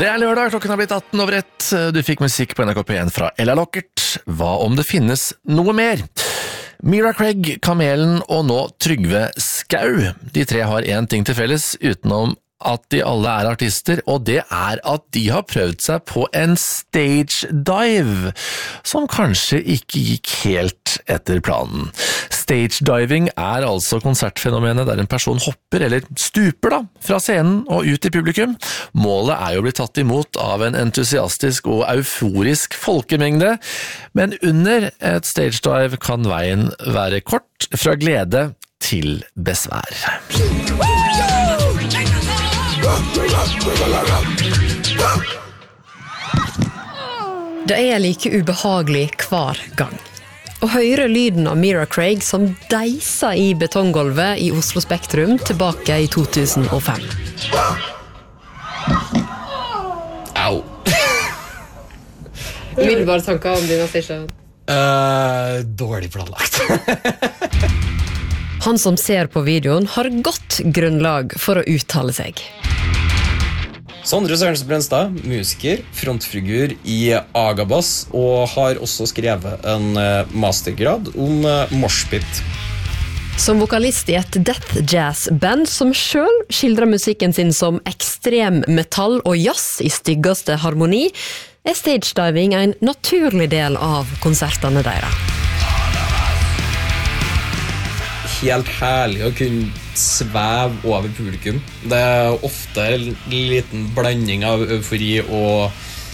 Det lørdag, klokken har blitt 18:01. Du fikk musikk på NRK P1 fra Ella Lockert. Hva om det finnes noe mer? Mira Craig, Kamelen og nå Trygve Skau. De tre har en ting til felles, utenom at de alle artister, og det at de har prøvd seg på en stage dive, som kanskje ikke gikk helt etter planen. Stage diving altså konsertfenomenet der en person hopper, eller stuper fra scenen og ut i publikum. Målet jo å bli tatt imot av en entusiastisk og euforisk folkemengde, men under et stage dive kan veien være kort fra glede til besvær. Det like ubehagelig hver gang. Å høre lyden av Mira Craig som deiser i betonggolvet i Oslo Spektrum tilbake i 2005. Au! Vil du bare tanke om dine stasjon? Dårlig planlagt. Han som ser på videoen har godt grunnlag for å uttale seg. Sondre Sørensen Brønstad, musiker, frontfigur i Agabass, og har også skrevet en mastergrad om moshpit. Som vokalist i et death jazz band som selv skildrer musikken sin som ekstrem metall og jazz i styggeste harmoni, stagediving en naturlig del av konsertene deres. Helt herlig å kunne sveve over publikum. Det ofte en liten blanding av eufori og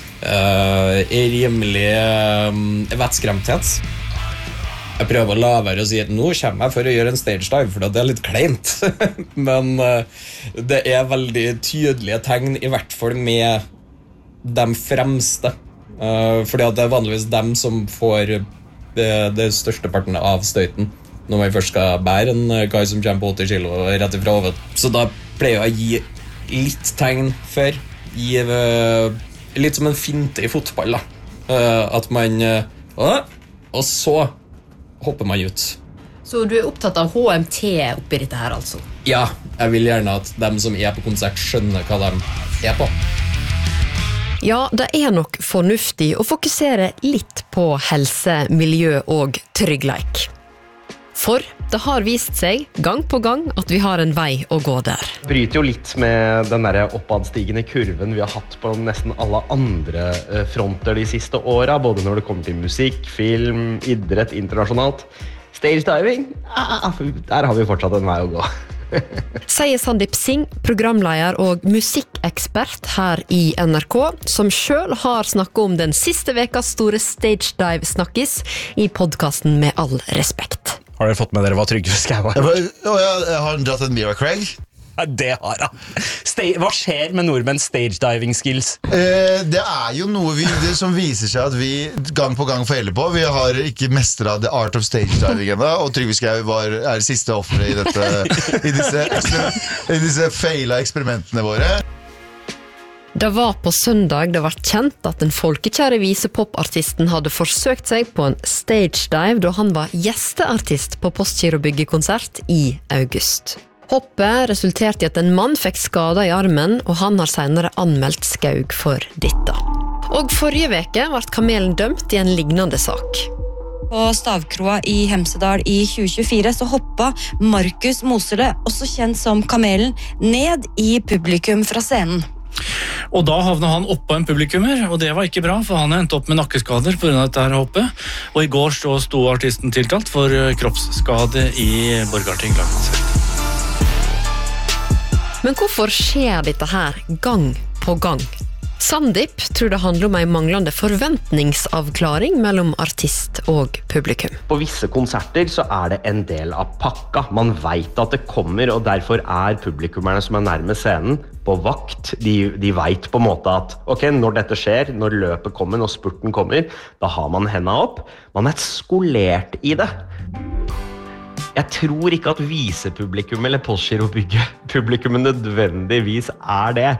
rimelig vettskremthet. Jeg prøver å la være å si at nå kommer jeg for å gjøre en stage dive, for det litt kleint. Men det veldig tydelige tegn, i hvert fall med de fremste. Fordi at det vanligvis dem som får det største parten av støyten når man først skal bære en kar som kommer på 80 kilo rett ifra hodet. Så da pleier jeg å gi litt tegn før. Gi litt som en finte i fotball da. At man og så hopper man ut. Så du opptatt av HMT oppi dette her altså? Ja, jeg vil gjerne at dem som på konsert skjønner hva de på. Ja, det nok fornuftig å fokusere litt på helse, miljø og tryggleik. For det har vist seg gang på gang at vi har en vei å gå der. Bryter jo litt med den der oppadstigende kurven vi har hatt på nesten alle andre fronter de siste årene, både når det kommer til musikk, film, idrett, internasjonalt. Stage diving, der har vi fortsatt en vei å gå. Sier Sandeep Singh, programleder og musikkekspert her i NRK, som selv har snakket om den siste vekas store stage dive snakkes i podcasten Med all respekt. Har dere fått med dere hva Trygve Skau har? Jeg har dratt en Mira Craig. Ja, det har han. Hva skjer med nordmenns stage-diving skills? Det jo noe som viser seg at vi gang på gang feiler på. Vi har ikke mestret the art of stage-diving enda, og Trygve Skau siste offeret i disse feila eksperimentene våre. Det var på søndag det var kjent at den folkekjære visepop-artisten hadde forsøkt seg på en stage dive da han var gjesteartist på Postgirobygget-konsert i august. Hoppet resulterte i at en mann fikk skader i armen, og han har senere anmeldt Skaug for dette. Og forrige veke ble Kamelen dømt i en lignende sak. På Stavkroa i Hemsedal i 2024 så hoppa Markus Mosele, også kjent som Kamelen, ned i publikum fra scenen. Og da havnet han oppå en publikummer, og det var ikke bra, for han endte opp med nakkeskader på grunn av dette hoppet. Og i går sto artisten tiltalt for kroppsskade i Borgarting lagmannsrett. Men hvorfor skjer dette her gang på gang? Sandeep tror det handler om en manglende forventningsavklaring mellom artist og publikum. På visse konserter så det en del av pakka. Man vet at det kommer, og derfor publikummerne som nærmest scenen på vakt. De vet på en måte at ok, når dette skjer, når løpet kommer, når spurten kommer, da har man hendene opp. Man skolert i det. Jeg tror ikke at visepublikum eller Postgirobygget-publikum nødvendigvis det.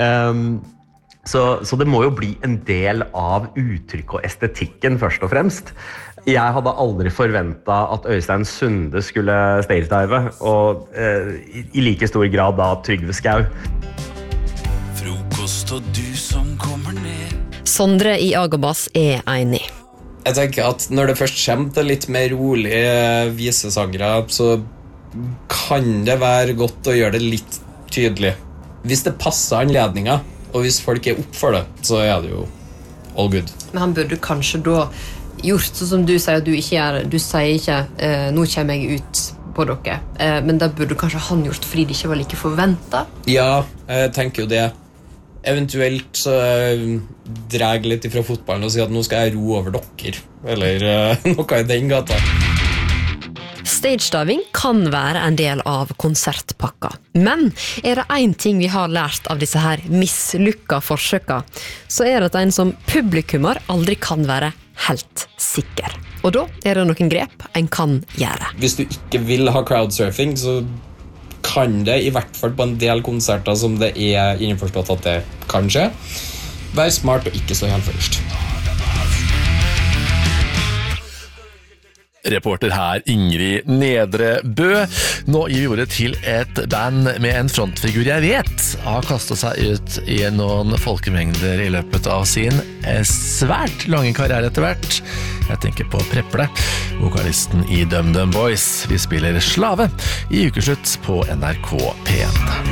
Så det må jo bli en del av uttrykk og estetikken først og fremst. Jeg hadde aldri forventet at Øystein Sunde skulle stagedive, og i like stor grad da Trygve Skau. Frokost påstå du som kommer ned. Sondre i Agabas enig. Jeg tenker at når det først kommer til litt mer rolige visesangere, så kan det være godt å gjøre det litt tydelig. Hvis det passer anledninger, og hvis folk opp for det, så det jo all good. Men han burde kanskje da gjort sånn som du sier at du ikke gjør. Du sier ikke, nå kommer jeg ut på dere. Men det burde kanskje han gjort fordi det ikke var like forventet. Ja, jeg tenker jo det. Eventuelt så dreg litt ifra fotballen og si at nå skal jeg ro over dere, eller noe i den gata. Stagediving kan være en del av konsertpakka. Men det en ting vi har lært av disse her mislykka forsøka, så det at en som publikummer aldri kan være helt sikker. Og da det noen grep en kan gjøre. Hvis du ikke vil ha crowdsurfing, så kan det, i hvert fall på en del konserter som det innforstått at det kan skje, være smart og ikke stå helt først. Reporter her Ingrid Nedre Bø. Nå gir vi ordet til et band med en frontfigur jeg vet har kastet seg ut i noen folkemengder i løpet av sin svært lange karriere etter hvert. Jeg tenker på Preple, vokalisten i DumDum Boys. Vi spiller Slave i ukeslutt på NRK P1.